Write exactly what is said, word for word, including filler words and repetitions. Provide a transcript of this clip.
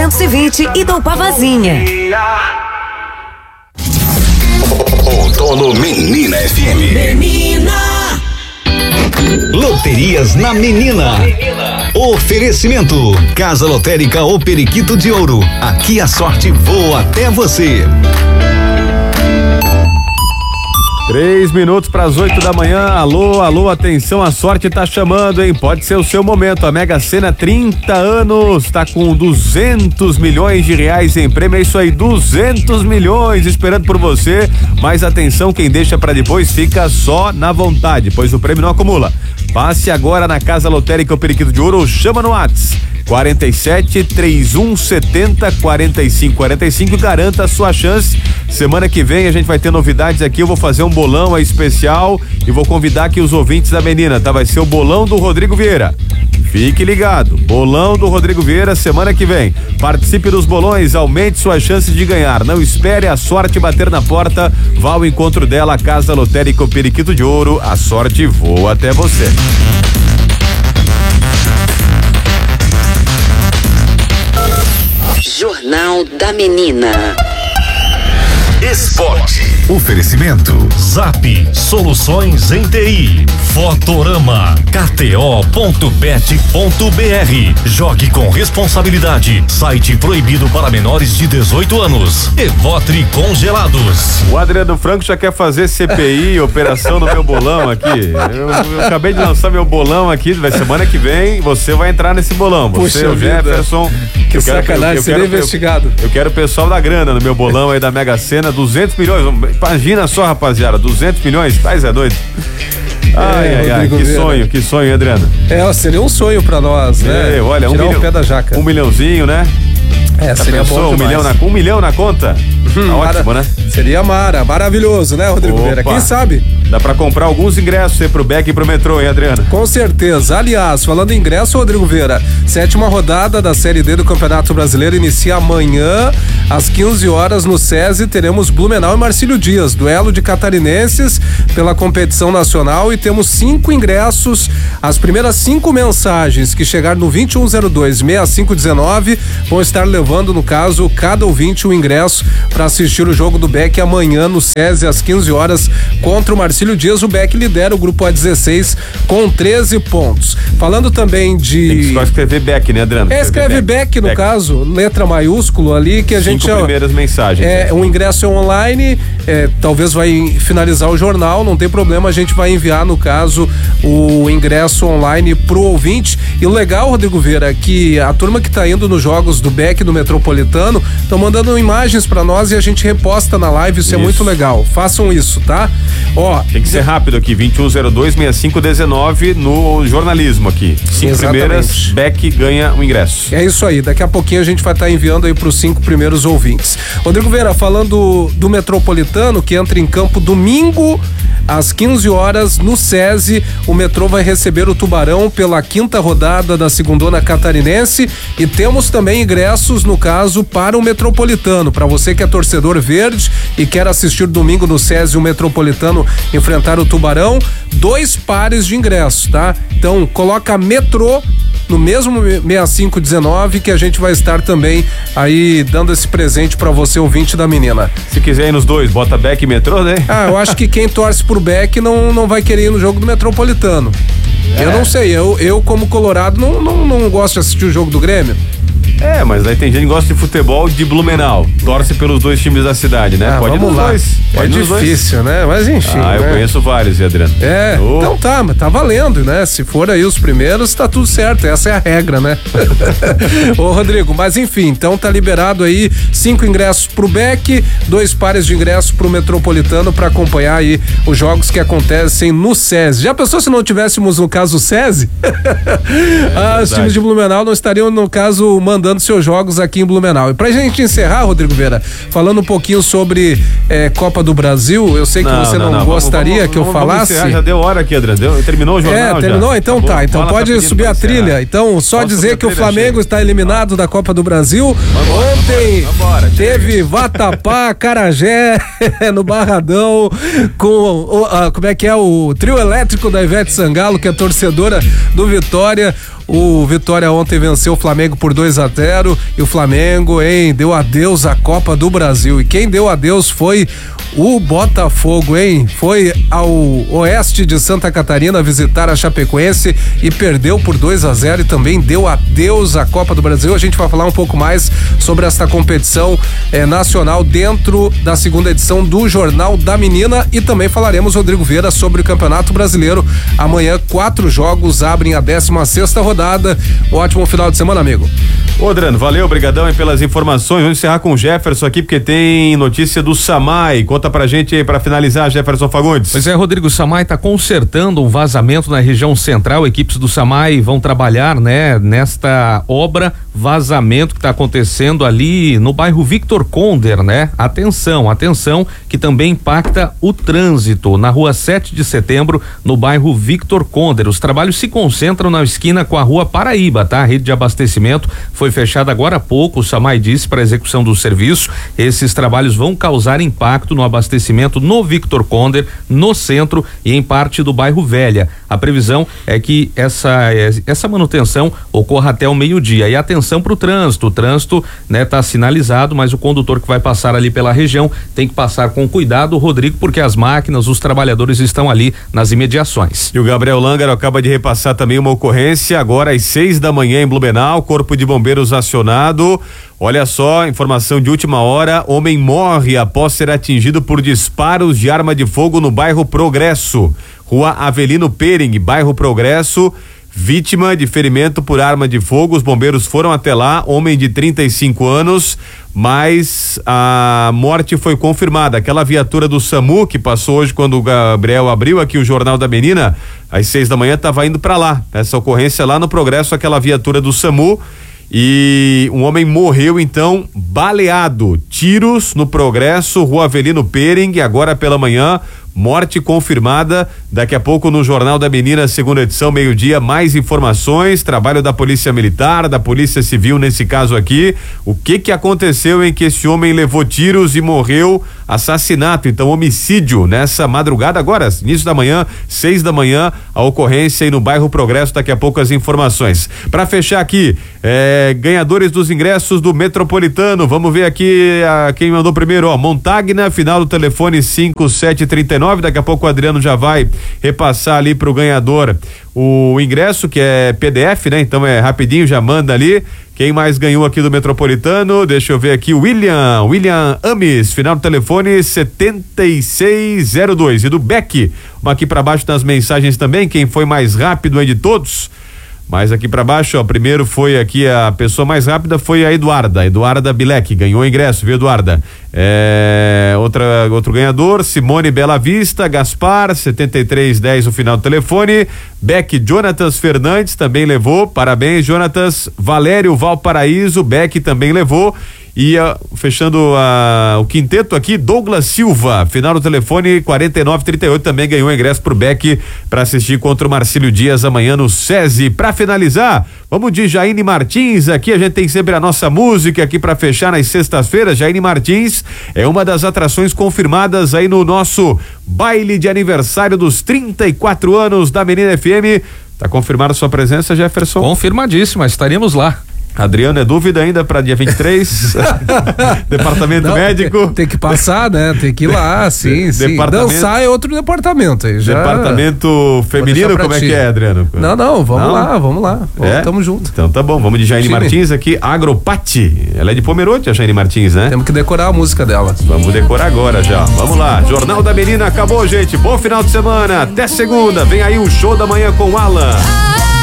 trezentos e vinte e do Pavazinha. Outono Menina F M. Menina! Loterias na Menina. Oferecimento Casa Lotérica O Periquito de Ouro. Aqui a sorte voa até você. Três minutos para as oito da manhã. Alô, alô, atenção, a sorte tá chamando, hein? Pode ser o seu momento. A Mega Sena, trinta anos, tá com duzentos milhões de reais em prêmio. É isso aí, duzentos milhões esperando por você. Mas atenção, quem deixa para depois fica só na vontade, pois o prêmio não acumula. Passe agora na Casa Lotérica O Periquito de Ouro ou chama no WhatsApp quarenta e sete, trinta e um, setenta, quarenta e cinco, quarenta e cinco e garanta a sua chance. Semana que vem a gente vai ter novidades aqui, eu vou fazer um bolão aí especial e vou convidar aqui os ouvintes da menina, tá? Vai ser o bolão do Rodrigo Vieira. Fique ligado, bolão do Rodrigo Vieira semana que vem. Participe dos bolões, aumente suas chances de ganhar. Não espere a sorte bater na porta, vá ao encontro dela, a Casa Lotérica O Periquito de Ouro, a sorte voa até você. Jornal da Menina. Esporte. Oferecimento Zap Soluções em T I. Fotorama K T O ponto bet ponto B R. Jogue com responsabilidade. Site proibido para menores de dezoito anos. Evotri Congelados. O Adriano Franco já quer fazer C P I, operação no meu bolão aqui. Eu, eu acabei de lançar meu bolão aqui, vai semana que vem, você vai entrar nesse bolão. Você, Puxa o Jefferson. Que eu quero, sacanagem, eu, eu seria quero, investigado. Eu, eu quero o pessoal da grana no meu bolão aí da Mega Sena, duzentos milhões. Imagina só, rapaziada, duzentos milhões, mas é doido. Ai, é, ai, ai, que Vieira. sonho, que sonho, Adriano. É, seria um sonho pra nós, né? É, olha, tirar um milhão, o pé da jaca. Um milhãozinho, né? É, Já seria pensou, bom um milhão, na, um milhão na conta? Hum, tá ótimo, mara, né? Seria mara, maravilhoso, né, Rodrigo Opa. Vieira? Quem sabe? Dá pra comprar alguns ingressos aí pro Beck e pro metrô, hein, Adriano? Com certeza. Aliás, falando em ingresso, Rodrigo Vieira, sétima rodada da Série D do Campeonato Brasileiro inicia amanhã às quinze horas no SESI. Teremos Blumenau e Marcílio Dias, duelo de catarinenses pela competição nacional, e temos cinco ingressos. As primeiras cinco mensagens que chegar no vinte e um zero dois, sessenta e cinco dezenove vão estar levando, no caso, cada ouvinte um ingresso para assistir o jogo do Beck amanhã no SESI às quinze horas contra o Marcílio Dias. O Beck lidera o grupo A dezesseis com treze pontos. Falando também de... Tem que só escrever Beck, né, Adriano? É, escreve Beck, Beck no Beck. Caso, letra maiúsculo ali, que a Cinco gente... Cinco primeiras mensagens. É, o ingresso é online, é, talvez vai finalizar o jornal, não tem problema, a gente vai enviar, no caso, o ingresso online pro ouvinte. E o legal, Rodrigo Vieira, é que a turma que tá indo nos jogos do Beck do Metropolitano estão mandando imagens pra nós e a gente reposta na live, isso, isso é muito legal. Façam isso, tá? Ó, tem que ser rápido aqui, vinte e um zero dois, sessenta e cinco dezenove no jornalismo aqui. Cinco Exatamente. primeiras, Beck ganha o ingresso. É isso aí, daqui a pouquinho a gente vai estar tá enviando aí pros cinco primeiros ouvintes. Rodrigo Vieira, falando do Metropolitano, que entra em campo domingo às quinze horas no SESI, o metrô vai receber o Tubarão pela quinta rodada da Segundona Catarinense, e temos também ingressos, no caso, para o Metropolitano. Para você que é torcedor verde e quer assistir domingo no SESI o Metropolitano enfrentar o Tubarão, dois pares de ingressos, tá? Então, coloca metrô no mesmo sessenta e cinco dezenove que a gente vai estar também aí dando esse presente pra você, ouvinte da menina. Se quiser ir nos dois, bota Beck e metrô, né? Ah, eu acho que quem torce pro Beck não, não vai querer ir no jogo do Metropolitano. É. Eu não sei, eu, eu como colorado não, não, não gosto de assistir o jogo do Grêmio. É, mas aí tem gente que gosta de futebol de Blumenau, torce pelos dois times da cidade, né? Ah, Pode vamos ir nos lá. dois. É difícil, né? Mas enfim. Ah, eu né? conheço vários, Adriano. É, oh. Então tá, mas tá valendo, né? Se for aí os primeiros, tá tudo certo, essa é a regra, né? Ô, Rodrigo, mas enfim, então tá liberado aí cinco ingressos pro Beck, dois pares de ingressos pro Metropolitano pra acompanhar aí os jogos que acontecem no SESI. Já pensou se não tivéssemos, no caso, o SESI? É, ah, os times de Blumenau não estariam, no caso, mandando seus jogos aqui em Blumenau. E pra gente encerrar, Rodrigo Vieira, falando um pouquinho sobre é, Copa do Brasil, eu sei que não, você não, não, não. gostaria vamos, vamos, que eu vamos, falasse. Vamos já deu hora aqui, Adriano. Deu, terminou o jornal? É, terminou? Já. Então Acabou. tá. Então Fala, pode tá subir a trilha. Encerrar. Então, só Posso dizer que o Flamengo chega. está eliminado da Copa do Brasil. Vambora, Ontem vambora, vambora, teve Vatapá, Carajé no Barradão com o, a, como é que é o trio elétrico da Ivete Sangalo, que é torcedora do Vitória. O Vitória ontem venceu o Flamengo por dois a zero e o Flamengo, hein, deu adeus à Copa do Brasil. E quem deu adeus foi o Botafogo, hein? Foi ao oeste de Santa Catarina visitar a Chapecoense e perdeu por dois a zero e também deu adeus à Copa do Brasil. A gente vai falar um pouco mais sobre esta competição eh, nacional dentro da segunda edição do Jornal da Menina e também falaremos, Rodrigo Vieira, sobre o Campeonato Brasileiro. Amanhã, quatro jogos abrem a décima sexta rodada. Ótimo final de semana, amigo. Ô, Adriano, valeu, obrigadão aí pelas informações. Vamos encerrar com o Jefferson aqui, porque tem notícia do Samai. Conta pra gente aí, pra finalizar, Jefferson Fagundes. Pois é, Rodrigo, o Samai tá consertando um vazamento na região central. Equipes do Samai vão trabalhar, né, nesta obra, vazamento que tá acontecendo ali no bairro Victor Conder, né? Atenção, atenção, que também impacta o trânsito na rua sete de setembro, no bairro Victor Conder. Os trabalhos se concentram na esquina com a rua Paraíba, tá? A rede de abastecimento foi fechada agora há pouco, o Samai disse, para execução do serviço. Esses trabalhos vão causar impacto no abastecimento no Victor Conder, no centro e em parte do bairro Velha. A previsão é que essa essa manutenção ocorra até o meio-dia. E atenção para o trânsito, o trânsito, né, tá sinalizado, mas o condutor que vai passar ali pela região tem que passar com cuidado, Rodrigo, porque as máquinas, os trabalhadores estão ali nas imediações. E o Gabriel Langaro acaba de repassar também uma ocorrência agora às seis da manhã em Blumenau, Corpo de Bombeiros acionado. Olha só, informação de última hora: homem morre após ser atingido por disparos de arma de fogo no bairro Progresso, rua Avelino Pering, bairro Progresso. Vítima de ferimento por arma de fogo, os bombeiros foram até lá, homem de trinta e cinco anos, mas a morte foi confirmada. Aquela viatura do SAMU que passou hoje quando o Gabriel abriu aqui o Jornal da Menina, às seis da manhã, estava indo para lá. Essa ocorrência lá no Progresso, aquela viatura do SAMU. E um homem morreu então baleado, tiros no Progresso, rua Avelino Pering, agora pela manhã, morte confirmada. Daqui a pouco no Jornal da Menina, segunda edição, meio-dia, mais informações, trabalho da Polícia Militar, da Polícia Civil nesse caso aqui. O que que aconteceu em que esse homem levou tiros e morreu? Assassinato, então homicídio nessa madrugada agora, início da manhã, seis da manhã, a ocorrência aí no bairro Progresso. Daqui a pouco as informações. Para fechar aqui, é, ganhadores dos ingressos do Metropolitano, vamos ver aqui a, quem mandou primeiro, ó, Montagna, final do telefone cinco sete três nove. Daqui a pouco o Adriano já vai repassar ali pro ganhador o ingresso, que é P D F, né? Então é rapidinho, já manda ali. Quem mais ganhou aqui do Metropolitano? Deixa eu ver aqui, William, William Ames, final do telefone setenta e seis zero dois. E do Beck, uma aqui para baixo nas mensagens também, quem foi mais rápido aí de todos? Mas aqui para baixo, ó, primeiro foi aqui a pessoa mais rápida, foi a Eduarda, Eduarda Bilek, ganhou o ingresso, viu, Eduarda? É, outra, outro ganhador, Simone Bela Vista, Gaspar, setenta e três dez o final do telefone. Beck Jonatas Fernandes também levou, parabéns, Jonatas. Valério Valparaíso, Beck também levou. E uh, fechando uh, o quinteto aqui, Douglas Silva, final do telefone quarenta e nove trinta e oito, também ganhou ingresso pro Beck para assistir contra o Marcílio Dias amanhã no SESI. Para finalizar, vamos de Jaine Martins. Aqui a gente tem sempre a nossa música aqui para fechar nas sextas-feiras. Jaine Martins é uma das atrações confirmadas aí no nosso baile de aniversário dos trinta e quatro anos da Menina F M. Tá confirmada a sua presença, Jefferson? Confirmadíssima, estaremos lá. Adriano, é dúvida ainda para dia vinte e três? Departamento Não, médico. Tem, tem que passar, né? Tem que ir lá, sim, sim. Dançar é outro departamento aí. Já... Departamento feminino, como é ti. que é, Adriano? Não, não, vamos não? lá, vamos lá. Vamos, é? Tamo junto. Então tá bom, vamos de Jaine Martins aqui, Agropati. Ela é de Pomerode, a Jaine Martins, né? Temos que decorar a música dela. Vamos decorar agora já. Vamos lá, Jornal da Menina acabou, gente. Bom final de semana, até segunda. Vem aí o show da manhã com o Alan.